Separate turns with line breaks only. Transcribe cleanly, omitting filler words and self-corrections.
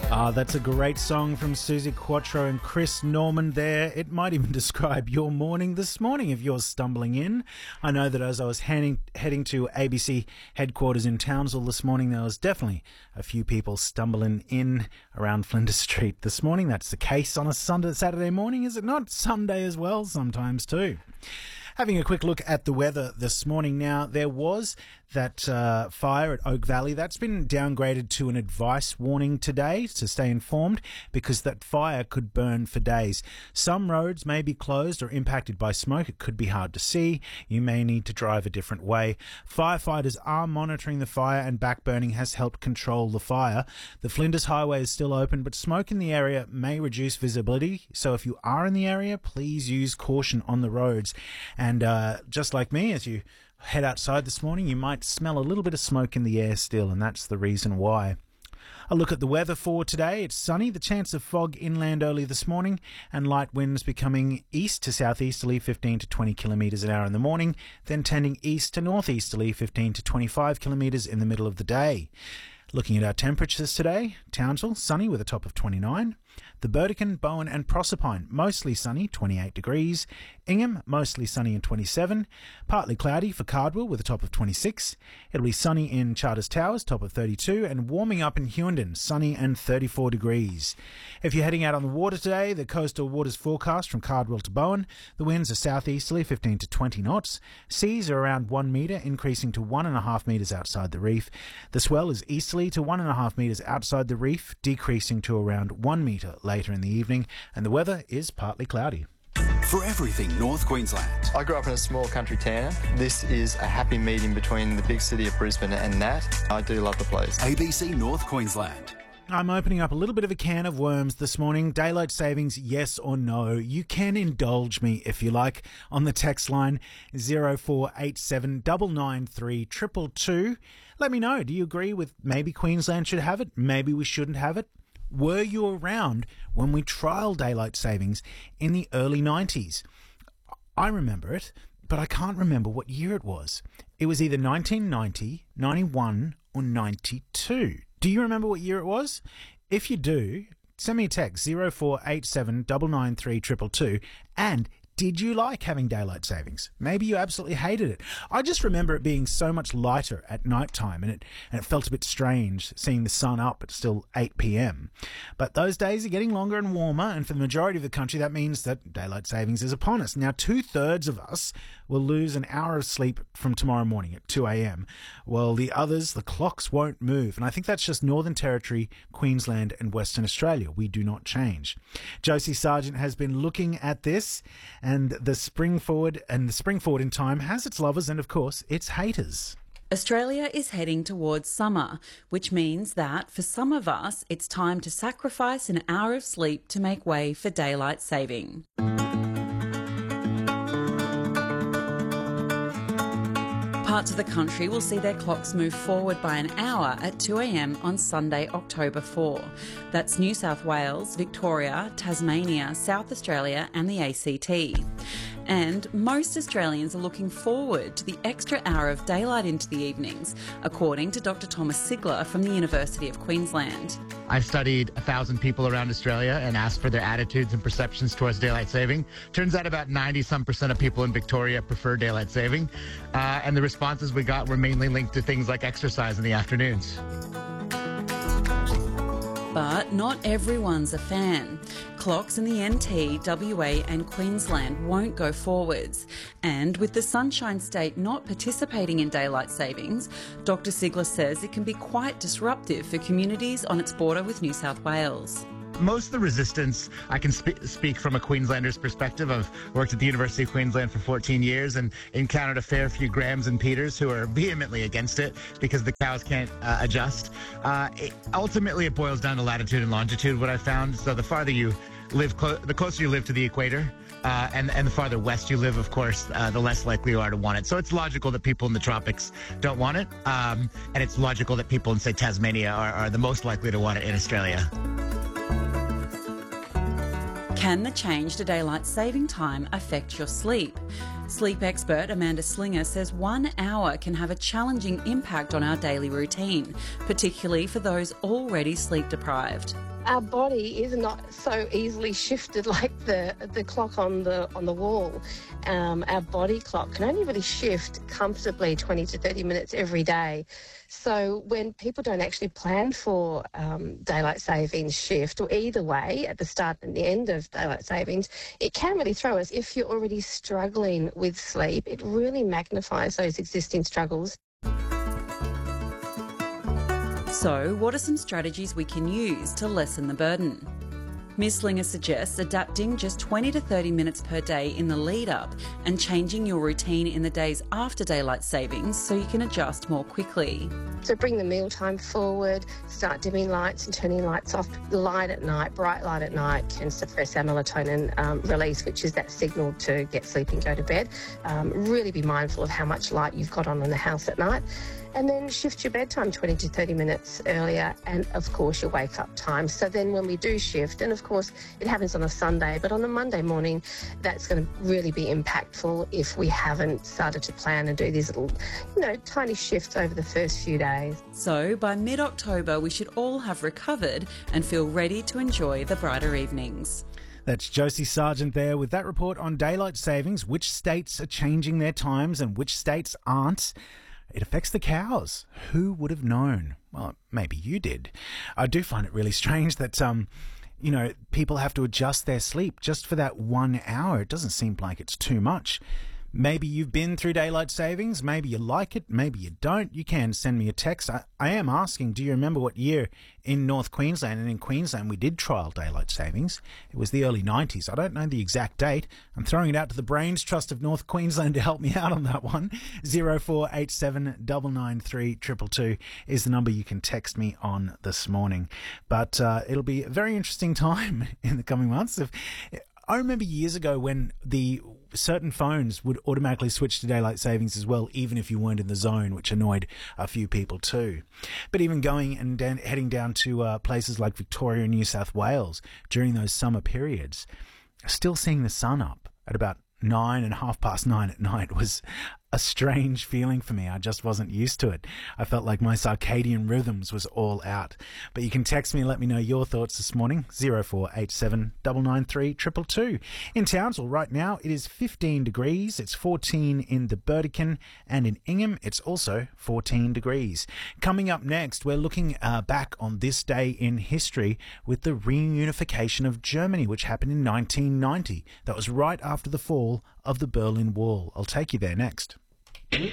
That's a great song from Suzi Quatro and Chris Norman there. It might even describe your morning this morning if you're stumbling in. I know that as I was heading to ABC headquarters in Townsville this morning, there was definitely a few people stumbling in around Flinders Street this morning. That's the case on a Saturday morning, is it not? Sunday as well, sometimes too. Having a quick look at the weather this morning now, there was that fire at Oak Valley. That's been downgraded to an advice warning today to stay informed because that fire could burn for days. Some roads may be closed or impacted by smoke. It could be hard to see. You may need to drive a different way. Firefighters are monitoring the fire and backburning has helped control the fire. The Flinders Highway is still open, but smoke in the area may reduce visibility. So if you are in the area, please use caution on the roads. And just like me, as you head outside this morning, you might smell a little bit of smoke in the air still, and that's the reason why. A look at the weather for today. It's sunny, the chance of fog inland early this morning, and light winds becoming east to southeasterly 15 to 20 kilometres an hour in the morning, then tending east to northeasterly 15 to 25 kilometres in the middle of the day. Looking at our temperatures today, Townsville, sunny with a top of 29. The Burdekin, Bowen and Proserpine, mostly sunny, 28 degrees. Ingham, mostly sunny and 27. Partly cloudy for Cardwell with a top of 26. It'll be sunny in Charters Towers, top of 32. And warming up in Hughenden, sunny and 34 degrees. If you're heading out on the water today, the coastal waters forecast from Cardwell to Bowen. The winds are southeasterly, 15 to 20 knots. Seas are around 1 metre, increasing to 1.5 metres outside the reef. The swell is easterly to 1.5 metres outside the reef, decreasing to around 1 metre later in the evening, and the weather is partly cloudy.
For everything North Queensland.
I grew up in a small country town. This is a happy medium between the big city of Brisbane and Nat. I do love the place.
ABC North Queensland.
I'm opening up a little bit of a can of worms this morning. Daylight savings, yes or no? You can indulge me if you like on the text line 0487 993 222. Let me know. Do you agree with maybe Queensland should have it? Maybe we shouldn't have it? Were you around when we trialled daylight savings in the early 90s? I remember it, but I can't remember what year it was. It was either 1990, 91 or 92. Do you remember what year it was? If you do, send me a text 0487 993 222 and did you like having daylight savings? Maybe you absolutely hated it. I just remember it being so much lighter at night time and it felt a bit strange seeing the sun up at still 8 p.m. But those days are getting longer and warmer, and for the majority of the country that means that daylight savings is upon us. Now 2/3 of us will lose an hour of sleep from tomorrow morning at 2 a.m. Well, the others, the clocks won't move, and I think that's just Northern Territory, Queensland and Western Australia. We do not change. Josie Sargent has been looking at this, and the spring forward in time has its lovers and, of course, its haters.
Australia is heading towards summer, which means that for some of us, it's time to sacrifice an hour of sleep to make way for daylight saving. Parts of the country will see their clocks move forward by an hour at 2 a.m. on Sunday, October 4. That's New South Wales, Victoria, Tasmania, South Australia and the ACT. And most Australians are looking forward to the extra hour of daylight into the evenings, according to Dr. Thomas Sigler from the University of Queensland.
I've studied 1,000 people around Australia and asked for their attitudes and perceptions towards daylight saving. Turns out about 90% of people in Victoria prefer daylight saving. And the responses we got were mainly linked to things like exercise in the afternoons.
But not everyone's a fan. Clocks in the NT, WA and Queensland won't go forwards. And with the Sunshine State not participating in daylight savings, Dr. Sigler says it can be quite disruptive for communities on its border with New South Wales.
Most of the resistance, I can speak from a Queenslander's perspective. I've worked at the University of Queensland for 14 years and encountered a fair few Grahams and Peters who are vehemently against it because the cows can't adjust. Ultimately, it boils down to latitude and longitude, what I found. So the farther you live, the closer you live to the equator, and the farther west you live, of course, the less likely you are to want it. So it's logical that people in the tropics don't want it, and it's logical that people in, say, Tasmania are the most likely to want it in Australia.
Can the change to daylight saving time affect your sleep? Sleep expert Amanda Slinger says 1 hour can have a challenging impact on our daily routine, particularly for those already sleep deprived.
Our body is not so easily shifted like the clock on the wall. Our body clock can only really shift comfortably 20 to 30 minutes every day. So when people don't actually plan for daylight savings shift, or either way, at the start and the end of daylight savings, it can really throw us. If you're already struggling with sleep, it really magnifies those existing struggles.
So, what are some strategies we can use to lessen the burden? Ms. Slinger suggests adapting just 20 to 30 minutes per day in the lead-up and changing your routine in the days after daylight savings so you can adjust more quickly.
So bring the mealtime forward, start dimming lights and turning lights off. Light at night, bright light at night can suppress our melatonin release, which is that signal to get sleepy and go to bed. Really be mindful of how much light you've got on in the house at night. And then shift your bedtime 20 to 30 minutes earlier, and of course your wake up time. So then when we do shift, and of course it happens on a Sunday, but on a Monday morning, that's going to really be impactful if we haven't started to plan and do these little, tiny shifts over the first few days.
So by mid-October, we should all have recovered and feel ready to enjoy the brighter evenings.
That's Josie Sargent there with that report on daylight savings, which states are changing their times and which states aren't. It affects the cows. Who would have known? Well, maybe you did. I do find it really strange that, people have to adjust their sleep just for that 1 hour. It doesn't seem like it's too much. Maybe you've been through daylight savings. Maybe you like it. Maybe you don't. You can send me a text. I am asking, do you remember what year in North Queensland and in Queensland we did trial daylight savings? It was the early 90s. I don't know the exact date. I'm throwing it out to the Brains Trust of North Queensland to help me out on that one. 0487 993 222 is the number you can text me on this morning. But it'll be a very interesting time in the coming months. I remember years ago when the certain phones would automatically switch to daylight savings as well, even if you weren't in the zone, which annoyed a few people too. But even going and heading down to places like Victoria and New South Wales during those summer periods, still seeing the sun up at about 9 and 9:30 at night was a strange feeling for me. I just wasn't used to it. I felt like my circadian rhythms was all out. But you can text me and let me know your thoughts this morning. 0487 993 222. In Townsville right now, it is 15 degrees. It's 14 in the Burdekin, and in Ingham, it's also 14 degrees. Coming up next, we're looking back on this day in history with the reunification of Germany, which happened in 1990. That was right after the fall of the Berlin Wall. I'll take you there next.